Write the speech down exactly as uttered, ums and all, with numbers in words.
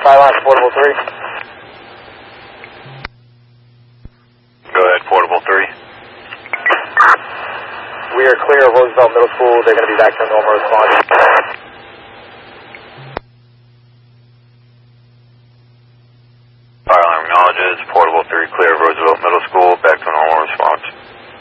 Skyline, Portable three. Go ahead, Portable three. We are clear of Roosevelt Middle School. They're going to be back to normal response. Fire alarm acknowledges, Portable three clear of Roosevelt Middle School, back to normal response.